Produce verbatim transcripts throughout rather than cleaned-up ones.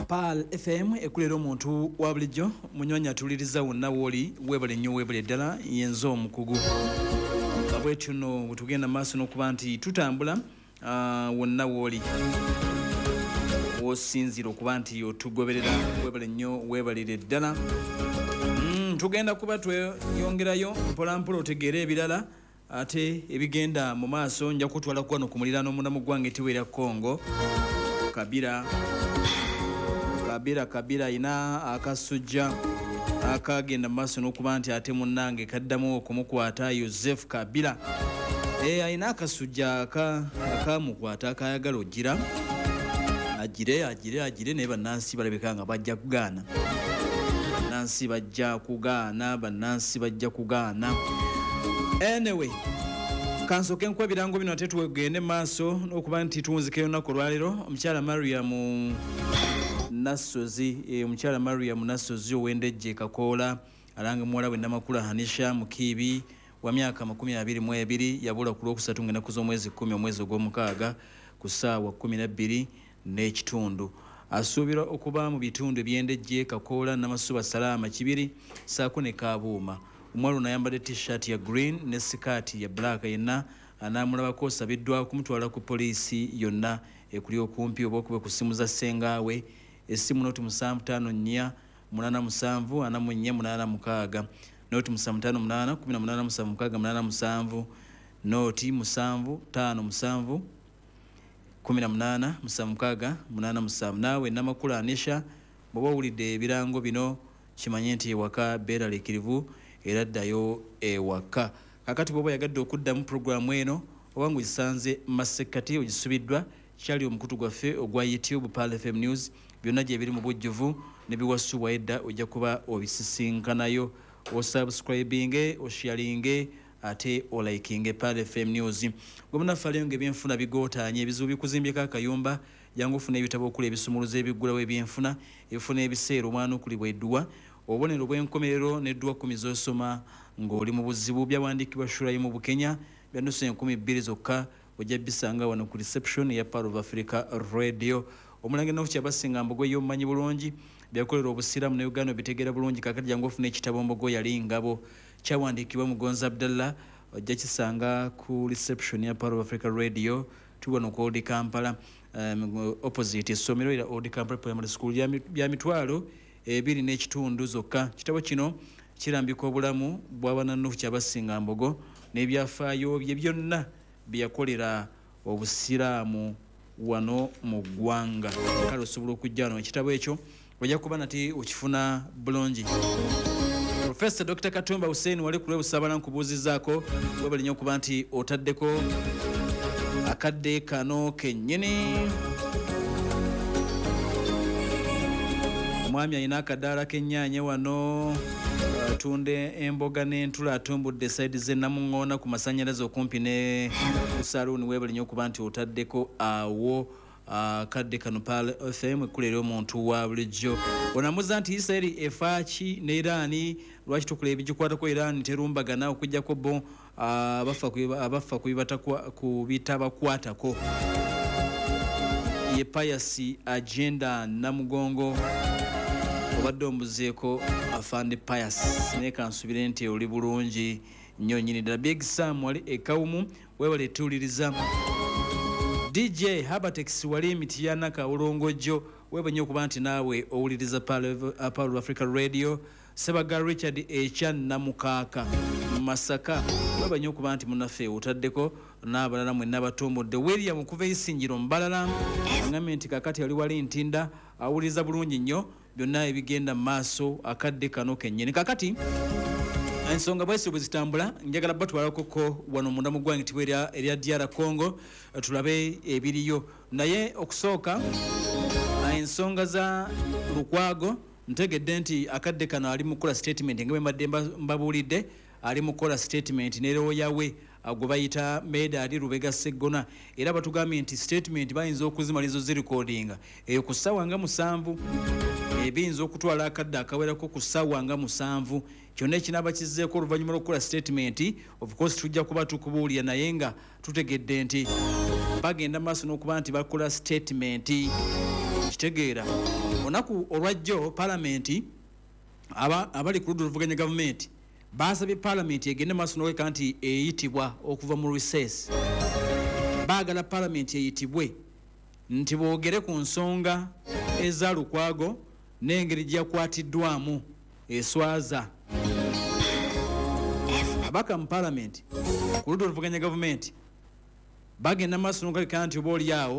Pal F M ekulera omuntu wa bulijjo munyonya tuliriza wonna woli webale nnyo webale ddala yenzo omukugu kabwetyo no butugenda maaso n'okuba nti tutambula uh, wonna woli wosinzira okuba nti otugoberera webale nnyo webalire ddala mm, tugenda kuba tweyongerayo mpola mpola otegeera ebirala ate ebigenda mu maaso nja kutwala kwano ku muliraano omunamu gwange tiwera Kongo Kabira Kabira Kabira ina akasujja akagenda maaso n'okuba nti ate munnange kaddamu okumukwata Joseph Kabila eh ayina akasujja aka akamukwata akayagala ogira agire agire agire ne bannansi balabeka nga bajja kugaana bannansi bajja kugaana bannansi bajja kugaana anyway kansoke nkwe birango bino ate tugende maaso n'okuba nti tunzikeyo nako lwalero omukyala Mariam Nasozi e, omukyala Mariam Nasozi owendejje Kakola alanga muwala we Namakula Hanisha Mukibi wa myaka makumi abiri mu ebiri yabula ku lwokusatu ngenda kuzo mwezi kumi omwezi ogw'omukaaga ku ssaawa kumi na bbiri n'ekitundu asuubirwa okuba mu bitundu ebyendejje Kakola Namasuba Salama Kibiri saako ne Kabuuma omwalo nayambadde t-shirt ya green ne sikaati ya black yenna anamulabako sabiddwa kumutwala ku poliisi yonna ekuli okumpi oba okuba ku simu za ssengawe esimu noti musanvu ttaano nnya munaana musanvu ana mu nnya munaana mukaaga noti musanvu ttaano munaana kumi na munaana musanvu mukaaga munaana musanvu noti musanvu ttaano musanvu kumi na munaana musanvu mukaaga munaana musanvu naawe Namakula Anisha bw'oba owulidde ebirango bino kimanye nti ewaka beeraliikirivu era ddayo ewaka kakati bw'oba yagadde okuddamu puroguramu eno oba ng'ogisanze masekati ogisubiddwa kyali omukutu gwaffe ogwa YouTube Pal F M News byonna gye biri mu bujjuvu ne biwasubwa edda ojja kuba obisisinkanayo osubscribinge osharinge ate olaikinge Pal F M News gwomunafaleyo ng'ebyenfuna bigootaanye ebizibu bikuzimbyeko akayumba jangu ofuna ebitabo okula ebisumuluzo ebiggulawo ebyenfuna ebifuna ebiseera omwana okuli bw'edduwa obubonero bw'enkomerero n'edduwa kkumi z'osoma ng'oli mu buzibu byawandiikibwa shulayi mu Bukenya byandusa enkumi bbiri zokka ojja bisanga wano ku reception ya Power of Africa Radio omulange n'oku kyabasinga Mbogo y'omumanyi bulungi byakolera obusiramu ne Uganda bitegeera bulungi kakati jangu ofuna ekitabo Mbogo yali ngabo kyawandiikibwa Mugonza Abdallah ojja kisanga ku reception ya Power of Africa Radio tubona ku Old Kampala um, opposite essomero era Old Kampala Primary School ya mitwalo ebiri n'ekitundu zokka kitabo kino kirambika obulamu bw'abaana n'oku kyabasinga Mbogo n'ebyafaayo bye byonna byakolera obusiraamu wano mu ggwanga kale osobola okujja wano ekitabo ekyo ojja kuba nati okifuna bulungi Professor Doctor Katumba Hussein wali ku lwebusabala nkubuuzizaako webali nnyo okuba nti otaddeko akadde kano kennyini omwami alina akadaala k'ennyaanya wano atunde emboga n'entula atumbudde side ze Namuŋŋoona ku masannyalaze okumpi ne ku saluuni weebali nnyo okuba nti otaddeko awo akadde kano Pal F M ekulera omuntu wa bulijjo onamuza nti Israeli efaaki ne Iraani lwaki tukula ebigikwatako Iraani terumbagana okujjako bo abafa ku bitabakwatako ye Pius Agenda Namugongo obadde ombuzeeko afande Pius naye kansubire nti oli bulungi nnyo nnyini ddala Big Sam wali ekawumu weebale tuwuliriza D J Habatex wali Mityana Kawulongojjo weebale nnyo okuba nti naawe owuliriza Power of Africa Radio Sebaga Richard Echan Namukaaka Masaka weebale nnyo okuba nti munaffe otaddeko n'abalala mwenna batumbudde William okuva Isingiro Mbalala angambye nti kakati ali wali Ntinda awuliriza bulungi nnyo byonna ebigenda maaso akadde kano kennyini kakati ensonga bwesi bwe zitambula njagala batwalakoko wano munda mu ggwanga tibwe erya D R Congo tulabe ebiriyo naye okusooka ensonga za Lukwago ntegedde nti akadde kano ali mukola statement nga bwe mbadde mbabuulidde ali mukola statement neerowo yawe gwe bayita Medali Rubega Segona era batugambye nti statement bayinza okuzimalizo zi recording eyo ku ssaawa nga musanvu ebiyinza okutwala akadde akawerako ku ssaawa nga musanvu kyonna ekinaba kizzeeko oluvannyuma lw'okukola statement of course tujja kuba tukubuulira naye nga tutegedde nti bagenda maaso n'okuba nti bakola statement kitegeera onaku olwajjo parliament aba abali ku ludda oluvuganya gavumenti basabye parliament egende maaso n'oleka nti eyitibwa okuva mu recess. Baagala parliament eyitibwe nti boogere ku nsonga eza Lukwago n'engeri gyakwatiddwamu eswaza. Abaka mu parliament ku ludda oluvuganya gavumenti bagenda maaso n'oleka nti oba oli awo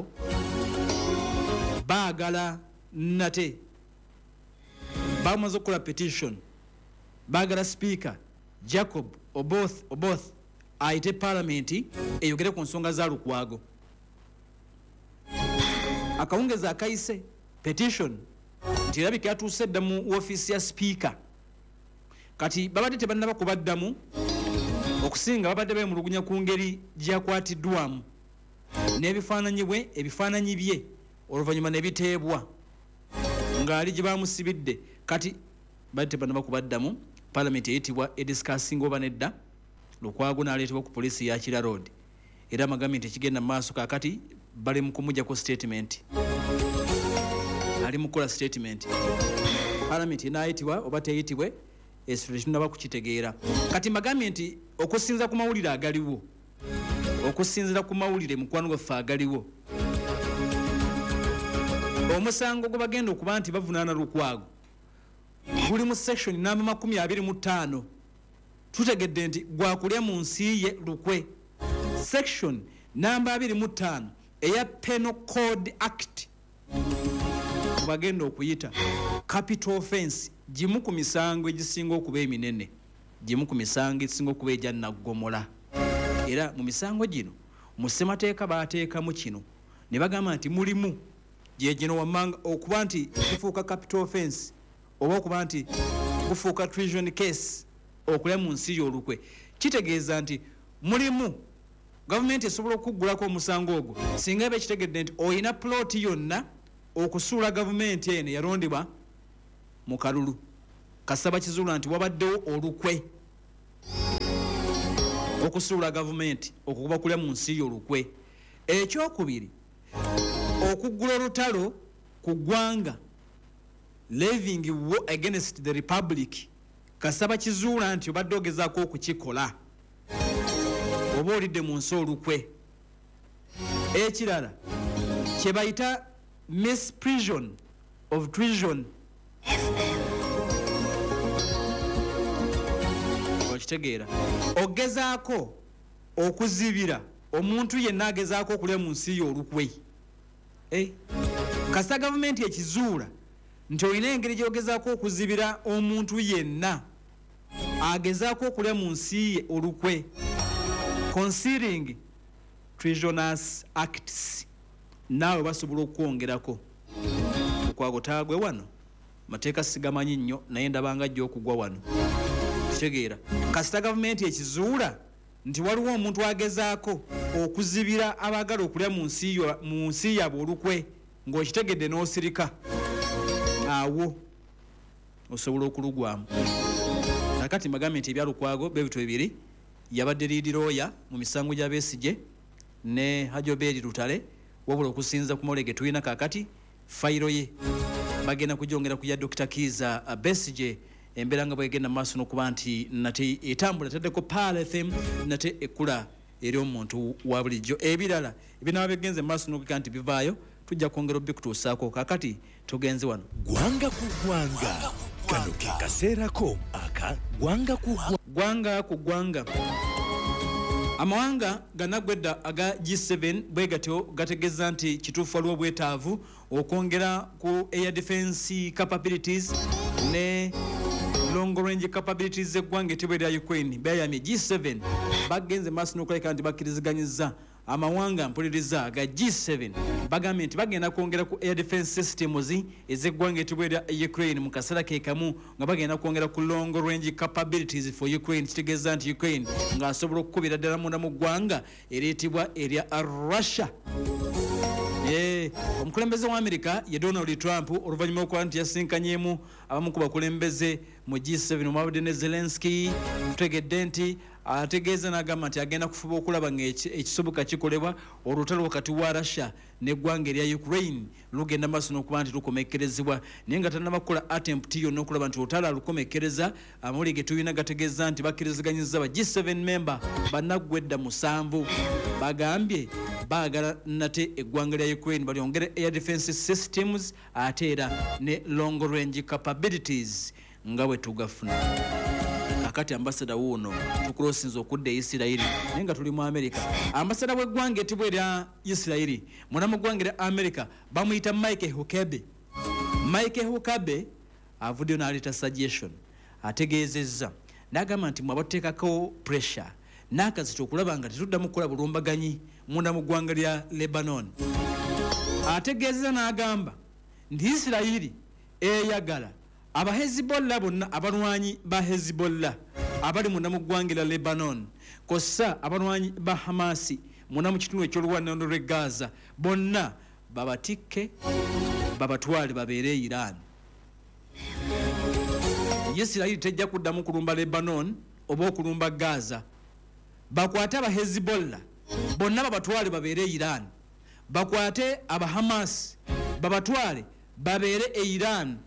baagala nate bamaze okukola petition baagala speaker Jacob Oboth Oboth ayite parliament eyogere ku nsonga za Lukwago. Akawungeza akayise petition nti erabika yatuuse dda mu office ya speaker kati babadde tebannaba kubaddamu okusinga babadde beemulugunya ku ngeri gyakwatiddwamu n'ebifaananyi bwe ebifaananyi bye oluvannyuma ne biteebwa ng'ali gye baamusibidde kati badde tebannaba kubaddamu. Parliament eyitibwa ediscussing oba nedda Lukwago n'aleetebwa ku poliisi ya Kira Road era amagambye nti ekigenda mu maaso kaakati bali mu kumuggyako statement ali mu kukola statement. Parliament enaayitibwa oba teyitibwe esifo tetunnaba kukitegeera kati mbagambye nti okusinza ku mawulire agaliwo okusinzira ku mawulire mukwano gwaffe agaliwo omusango gwe bagenda okuba nti bavunaana Lukwago guli mu section namba makumi abiri mu ttaano tutegedde nti gwakulya mu nsi ye lukwe. Section namba abiri mu ttaano eya Penal Code Act bagenda okuyita capital offense gimu ku misango egisinga okuba eminene gimu ku misango egisinga okuba egya naggomola era mu misango gino mu ssemateeka baateekamu kino ne bagamba nti mulimu gye gino wammanga okuba nti kifuuka capital offense oba okuba nti kufuuka treason case okulya mu nsi y'olukwe. Kitegeeza nti mulimu gavumenti esobola okuggulako omusango ogwo singa eba ekitegedde nti oyina plooti yonna okusuula gavumenti eno yalondebwa mu kalulu kasaba kizuula nti wabaddewo olukwe okusuula gavumenti okukuba kulya mu nsi y'olukwe. Ekyokubiri okuggula olutalo ku ggwanga leaving war against the republic kasaba kizuula nti obadde ogezaako okukikola oba olidde mu nsi olukwe. Ekirala kye bayita misprision of treason okitegeera ogezaako okuzibira omuntu yenna agezaako okulya mu nsi y'olukwe. Eh, kasa gavumenti ekizuula nti olina engeri gyogezaako okuzibira omuntu yenna agezaako okulya mu nsi ye olukwe. Concealing treasonous acts naawe basobola okwongerako. Lukwago taagwe wano mateeka sigamanyi nnyo naye ndabanga ajja okugwa wano kitegeera kasita gavumenti ekizuula nti waliwo omuntu agezaako okuzibira abaagala okulya mu nsi yaabwe olukwe ng'okitegedde n'osirika awo osobola okulugwamu. Nakati mbagambye nti ebya Lukwago bebito bibiri yabadde liidi looya mu misango gya Besigye ne Hajoberi Lutale wabula okusinza ku mawulire ge tulina kaakati fayiro ye bagenda kujongera ku ya Doctor Kiza Besigye embeera nga bwegenda maaso n'okuba nti nate etambula taddeko Pal F M nate ekkula eri omuntu wa bulijjo. Ebirala ebinaaba bigenze maaso n'okugamba nti bivaayo tujja kwongera obikutuusaako kaakati tugenze wano gwanga ku gwanga kano ke kaseerako aka gwanga ku gwanga ku gwanga. Amawanga ganaggwedda aga G seven bwe gatyo gategeeza nti kituufu waliwo obwetaavu okwongera ku air defense capabilities ne long range capabilities z'eggwanga ettibwa erya Ukraine. Bayamye G seven bagenze maaso n'okuleka nti bakkiriziganyizza amawanga mpuliriza aga G seven bagambye nti bagenda kwongera ku air defense systems ez'eggwanga ettibwa erya Ukraine mu kaseera ke kamu nga bagenda kwongera ku long range capabilities for Ukraine. Kitegeeza nti Ukraine ng'asobola okukubira ddala munda mu ggwanga ereetibwa erya Russia. Eh, omukulembeze wa America ye Donald Trump oluvannyuma okuba nti yasinkanyeemu abamu ku bakulembeze mu G seven omwabadde ne Zelensky tutegedde nti ategeeza n'agamba nti agenda kufuba okulaba ng'ekisoboka kikolebwa olutalo wakati wa Russia n'eggwanga erya Ukraine lugenda maaso n'okuba nti lukomekkerezebwa naye nga tannaba kukola attempt yonna okulaba nti olutalo alukomekkereza. Amawulire ge tulina gategeeza nti bakkiriziganyizza ba G seven member bannaggwedda musanvu bagambye baagala nate eggwanga lya Ukraine balyongere air defense systems ate era ne long range capabilities nga bwe tugafuna. Kakati ambassador wuno tukulosinza okudda Isirairi naye nga tuli mu America. Ambassador w'eggwanga ettibwa erya Isirairi mwana mu ggwanga erya America bamuyita Mike Huckabee. Mike Huckabee avuddeyo n'aleeta suggestion ategeezezza n'agamba nti mwabateekako pressure n'akazito okulaba nga tetuddamu kukola bulumbaganyi munda mu ggwanga lya Lebanon. Ategeezeza n'agamba nti Isirairi eyagala aba Hezbollah bonna abalwanyi ba Hezbollah abali munda mu ggwanga lya Lebanon kossa abalwanyi ba Hamasi munda mu kitundu eky'oluwaniriro lw'e Gaza bonna babatikke babatwale babeere Iran. Isirairi tejja kuddamu kulumba Lebanon oba okulumba Gaza. Bakwate aba Hezbollah bonna babatwale babeere Iran. Bakwate aba Hamas babatwale babeere e Iran.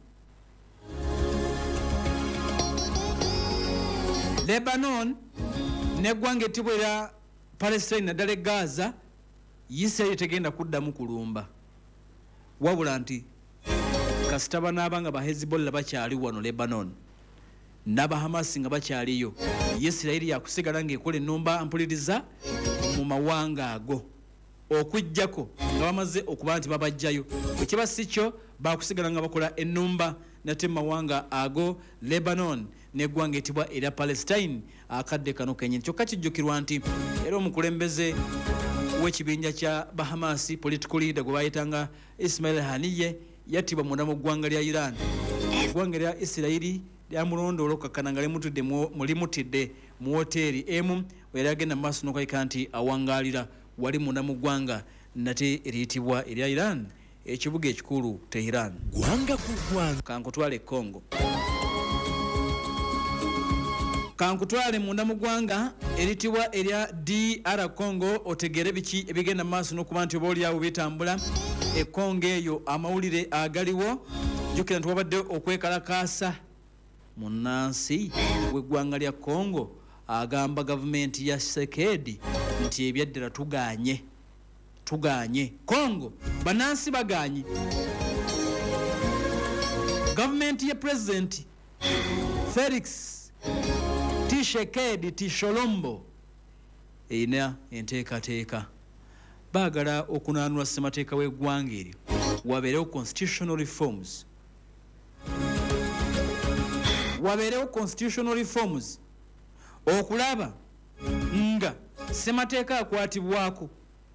Lebanon n'eggwanga ettibwa erya Palestine naddala Gaza Isirairi tegenda kuddamu kulumba wabula nti kasita banaabanga ba Hezbollah bakyali wano Lebanon n'aba Hamas nga bakyaliyo Isirairi yakusigala ng'ekola ennumba mpuliriza mu mawanga ago okujjako nga bamaze okuba nti babajjayo. Ekiba si kyo bakusigala nga bakola ennumba nate mu mawanga ago Lebanon n'eggwanga ettibwa erya Palestine akadde kano kenyini. Kyokka kijjukirwa nti era omukulembeze w'ekibinja kya Bahamasi political leader gwe bayitanga Ismail Haniyeh yattibwa munda mu ggwanga lya Iran. Eggwanga lya Isirairi lyamulondoola okukakkana nga limutudde mulimutidde mu woteeri emu we yali agenda mu maaso n'okulabika nti awangaalira wali munda mu ggwanga nate eriyitibwa erya Iran ekibuga ekikulu Tehran. Gwanga ku gwanga kankutwale Congo. Kankutwale munda mu ggwanga eritibwa erya D R Congo otegere biki ebigenda mu maaso n'okuba nti oba olyawo bitambula e Congo eyo amawulire agaliwo. Jjukira nti wabadde okwekalakaasa munnansi w'eggwanga lya Congo agamba gavumenti ya Tshisekedi nti ebyaddala tuganye tuganye Congo bannansi baganye. Gavumenti ya President Felix Tshisekedi Tshilombo erina enteekateeka baagala okunaanula ssemateeka w'eggwanga eryo wabeerewo constitutional reforms wabeerewo constitutional reforms okulaba nga ssemateeka akwatibwako.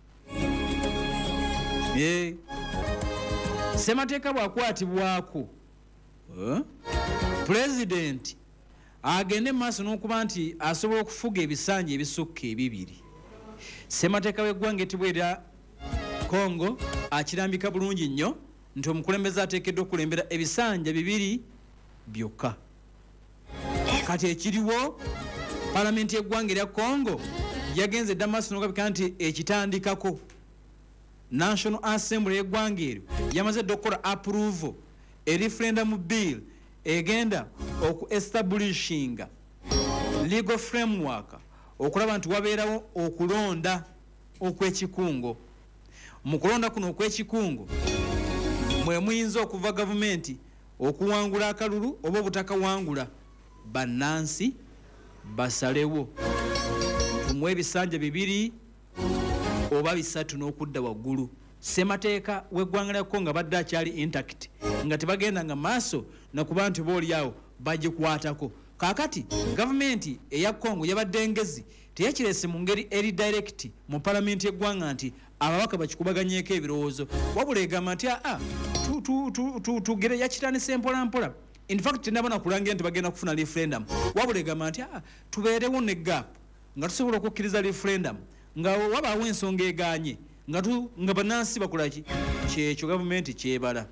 Eh, ssemateeka bw'akwatibwako eh? President agende maaso n'okuba nti asobola okufuga ebisanja ebisukka ebibiri. Ssemateeka w'eggwanga ettibwa erya Congo akirambika bulungi nnyo nti omukulembeze ateekeddwa okulembera ebisanja bibiri byokka. Kati ekiriwo palamenti y'eggwanga erya Congo yagenze edda maaso n'okulabika nti ekitandikako National Assembly y'eggwanga eryo yamaze dde okukola approval a referendum bill egenda oku establishinga legal framework okulaba nti wabeerawo okulonda okw'ekikungo. Mu kulonda kuno okw'ekikungo mwe muyinza okuva gavumenti okuwangula akalulu oba obutakawangula bannansi basalewo tumuwe ebisanja bibiri oba bisatu n'okudda waggulu. Ssemateeka w'eggwanga lya Congo badde akyali intact nga tebagendanga maaso nakuba nti boolyawo bagikwatako. Kaakati gavumenti eya Congo yabadde ngezi teyakirese mu ngeri eri direct mu palamenti y'eggwanga nti ababaka bakikubaganyeeko ebirowoozo wabula egamba nti aa tugere yakitanisa mpola mpola. In fact tenabona kulangira nti bagenda kufuna referendum wabula egamba nti aa tubeerewo ne gap nga tusobola okukkiriza referendum nga wabaawo ensonga eganye nga tu nga bannansi bakolaki kyekyo gavumenti kyebala.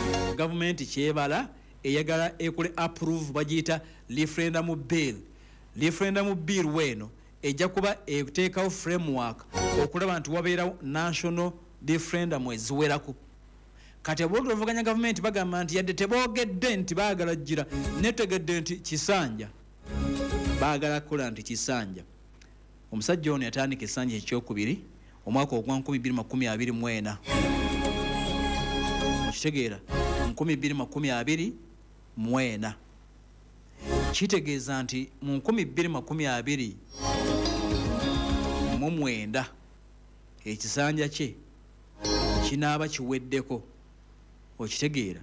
Gavumenti kyebala eyagala ekole approve bagiyita referendum bill referendum bill weno ejja kuba eteekawo framework okulaba nti wabeerawo national referendum eziwerako. Kati aboogera gavumenti bagamba nti yadde teboogedde nti baagala jjira netegedde nti kisanja baagala kukola nti kisanja. Omusajja ono yatandika essanja ekyokubiri omwaka ogwa nkumi bbiri makumi abiri mu ena. Okitegeera nkumi bbiri makumi abiri mu ena. Kitegeeza nti mu nkumi bbiri makumi abiri mu mwenda ekisanja kye kinaaba kiweddeko. Okitegeera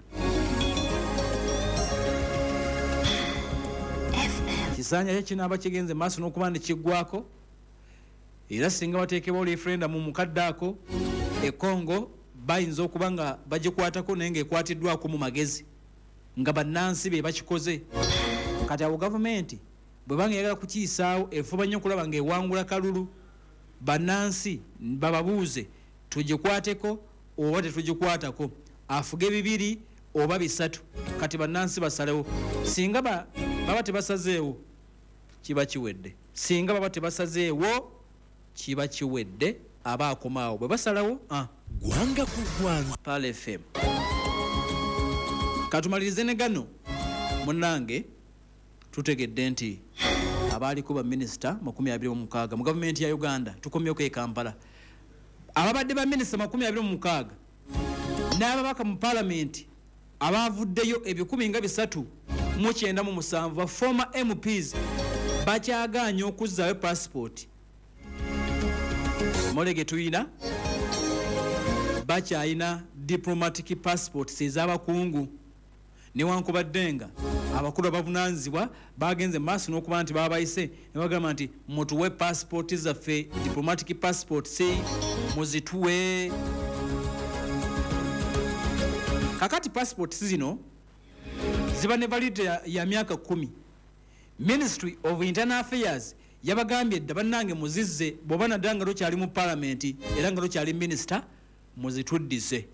kisanja kye kinaaba kigenze maaso n'okuba ne kiggwako, era singa bateekebwawo referendum mu mukadde ako e Congo bayinza okuba nga bagikwatako naye ng'ekwatiddwako mu magezi nga bannansi be bakikoze. Kati awo gavumenti bwe banga eyagala kukiyisaawo efuba nnyo okulaba ng'ewangula kalulu, bannansi bababuuze tugikwateko oba tetugikwatako, afuge bibiri oba bisatu. Kati bannansi basalewo. Singa ba baba tebasazeewo kiba kiwedde, singa baba tebasazeewo kiba kiwedde, aba akomaawo bwe basalawo. ah. Gwanga ku gwanga Pal F M. Katumalirize ne gano munnange tutegedde nti abaaliko ba minisita makumi abiri mu mukaaga mu gavumenti ya Uganda tukomyeko e Kampala, ababadde ba minisita makumi abiri mu mukaaga n'ababaka mu parliament abaavuddeyo ebikumi nga bisatu mu kyenda mu musanvu ba former M Ps bakyagaanye okuzzaayo passport. Molege tuyina bakyayina diplomatic passports ez'abakungu newankubadde nga abakulu abavunanyizibwa bagenze maaso n'okuba nti babayise ne bagamba nti mutuwe passport zaffe, diplomatic passports muzituwe. Kakati passports zino ziba ne validity ya, ya myaka kumi. Ministry of Internal Affairs yabagambye dda bannange muzizze bw'oba naddala nga lukyali mu parliament era nga lukyali minister muzituddize.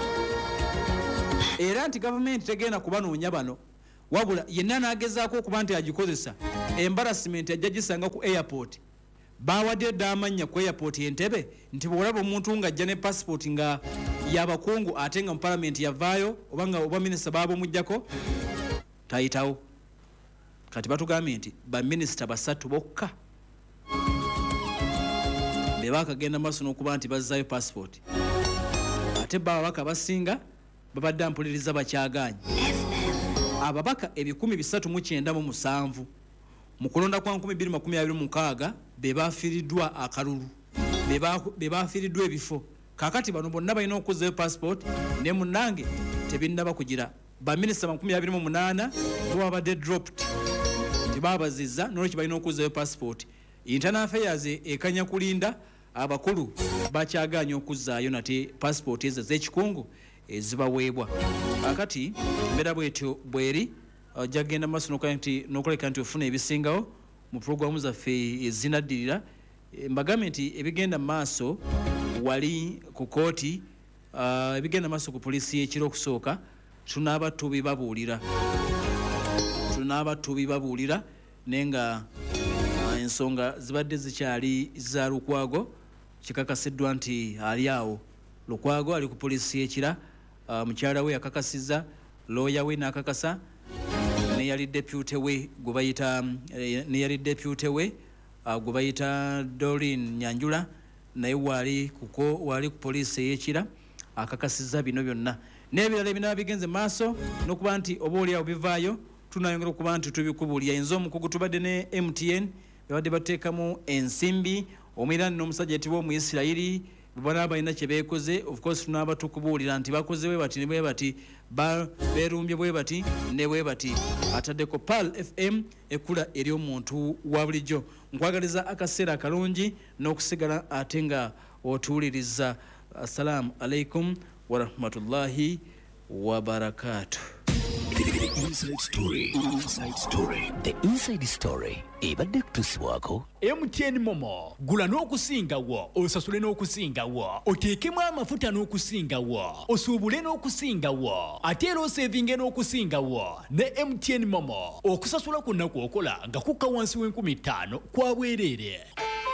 Era nti gavumenti tegenda kubanoonya bano wabula yenna n'agezaako okuba nti agikozesa embarrassment ajja gisanga ku airport. Bawadde dda amannya ku airport y'Entebbe nti bw'olaba omuntu ng'ajja ne passport nga y'abakungu ate nga mu parliament yavaayo oba nga oba minisita baaba omuggyako tayitawo. Kati batugambye nti baminisita basatu bokka be baakagenda maaso n'okuba nti bazzaayo passport, ate bababaka basinga babadde mpuliriza bakyagaanye. Ababaka ebikumi bisatu mu kyenda mu musanvu mu kulonda kwa nkumi bbiri makumi abiri mu mukaaga be baafiiriddwa akalulu, be baafiiriddwa ebifo. Kakati bano bonna balina okuzzayo passport ne munnange tebinnaba kugira. Baminisita makumi abiri mu munaana bo babadde dropped tebabazizza n'olwekyo balina okuzzayo passport. Internal Affairs ekanya kulinda abakulu bakyagaanye okuzzaayo nate passport ezo ez'ekikungu ezibaweebwa. Akati mbeera bwetyo bweri ojja kgenda maaso n'okuleka nti ofuna ebisingawo mu puroguramu zaffe ezinaddirira. Mbagambye nti ebigenda maaso wali ku kooti, uh, ebigenda maaso ku poliisi y'ekiro okusooka tunaaba tubibabuulira tunaaba tubibabuulira naye nga uh, ensonga zibadde zikyali za Lukwago. Kikakasiddwa nti ali awo Lukwago ali ku poliisi y'ekira. Uh, mukyala we yakakasizza, lawyer we n'akakasa, ne yali deputy we gwe bayita ne yali deputy we uh, gwe bayita Doreen Nyanjula naye wali kuko wali ku poliisi y'ekira akakasizza bino byonna n'ebirala ebinaba bigenze maaso n'okuba nti oba oli awo bivaayo tunayongera okuba nti tubikubuulira. Enzo omukugu tubadde ne M T N babadde bateekamu ensimbi omwirani n'omusajja yatibwa Omuyisirayiri bwana balina kye beekoze. Of course tunaaba tukubuulira nti bakoze bwe bati ne bwe bati beerumbye bwe bati ne bwe bati. Ataddeko Pal F M ekula eri omuntu wa bulijjo. Nkwagaliza akaseera akalungi n'okusigala ate nga otuwuliriza. Assalamu alaikum wa rahmatullahi wa barakatuh. The Inside Story. Inside Story. The Inside Story. Ebadde kutusibwako M T N Momo gula n'okusingawo osasule n'okusingawo oteekemu amafuta n'okusingawo osuubule n'okusingawo ate era osevinge n'okusingawo ne M T N Momo okusasula kwonna kw'okola nga kukka wansi w'enkumi ttaano kwa bwereere.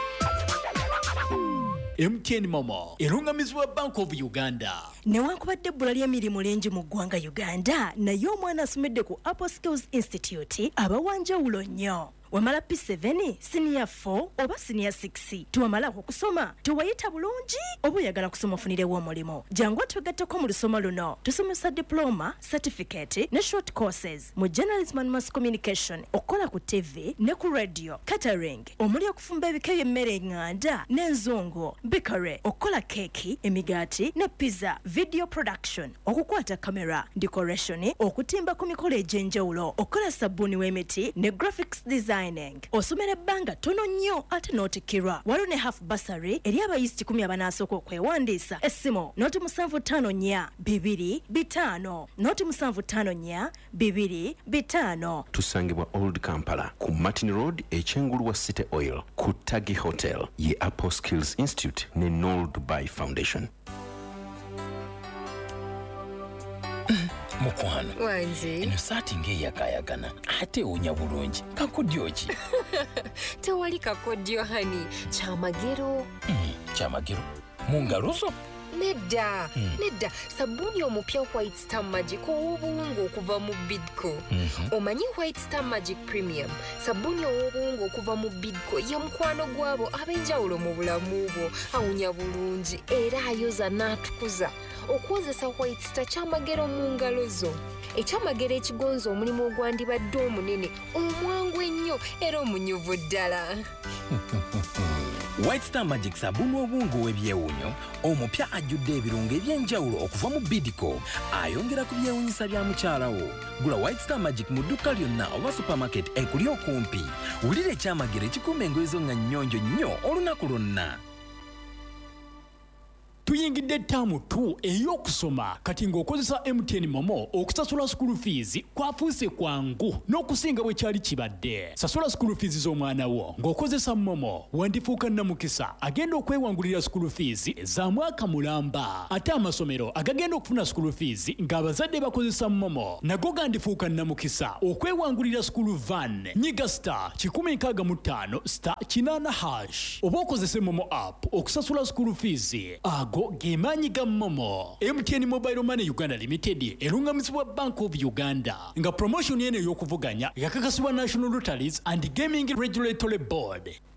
M T N Momo erungamizibwa Bank of Uganda. Newankubadde ebbula ly'emirimu lingi mu ggwanga Uganda naye omwana asomedde ku Apple Skills Institute abawanjawulo nnyo. Wamala P seven, Senior four oba Senior six. Tuwamala okusoma tuwayita bulungi oba oyagala kusoma ofunirewo omulimo. Jangu tugatteko mu lusoma luno. Tusomesa diploma, certificate ne short courses mu journalism and mass communication, okola ku T V ne ku radio, catering, omuli okufumba ebika by'emmere enganda n'enzongo, bakery, okola keki, emigaati ne pizza, video production, okukwata camera, decoration, okutimba ku mikolo egy'enjawulo, okola sabbuuni w'emiti ne graphics design. Osomera ebbanga tono nnyo ate n'otikirwa. Waliwo ne half bursary eri abayizi kikumi abanasooka okwewandiisa. Essimu noti musanvu ttaano nnya bibiri bitaano noti musanvu ttaano nnya bibiri bitaano. Tusangibwa Old Kampala ku Martin Road ekyengulu wa City Oil ku Tagi Hotel ye Apple Skills Institute ne Noel Dubai Foundation. Mukwano wanzi eno saati ng'eyakayagana ate ewunya bulungi kakodyo ki? tewali kakodyo hani kyamagero. Mm, kyamagero mu ngalo zo? Nedda mm. nedda sabuni omupya White Star Magic ow'obuwungu okuva mu Bidco. Mm-hmm. Omanyi White Star Magic Premium sabuni ow'obuwungu okuva mu Bidco ye mukwano gwabo ab'enjawulo mu bulamu bwo, awunya bulungi era ayoza n'atukuza. Okukozesa White Star kyamagero mu ngalo zo. Ekyamagero ekigonza omulimu ogwandibadde omunene omwangu ennyo era omunyuvu ddala. White Star Magic sabuni obungu w'ebyewunyo omupya ajjudde ebirungo eby'enjawulo okuva mu Bidco ayongera ku byewunyisa bya mukyalawo. Gula White Star Magic mu dduka lyonna oba supermarket ekuli okumpi. Wulira ekyamagero ekikuuma engoye zo nga nnyonjo nnyo olunaku lwonna. Tuyingidde ttaamu tu ey'okusoma kati ng'okozesa M T N Momo okusasula school fees kwafuuse kwangu n'okusinga bwe kyali kibadde. Sasula school fees z'omwana wo ng'okozesa Momo wandifuuka nnamukisa agenda okwewangulira school fees za mwaka mulamba. Ate amasomero agagenda okufuna school fees ng'abazadde bakozesa Momo nago gandifuuka nnamukisa okwewangulira school van. Nyiga star kikumi nkaaga mu ttaano star kinaana hash oba okozese Momo app okusasula school fees. Ago Gemanyi ga Momo. M T N Mobile Money Uganda Limited erungamizibwa Bank of Uganda nga promotion yene y'okuvuganya yakakasibwa National Lotteries and Gaming Regulatory Board.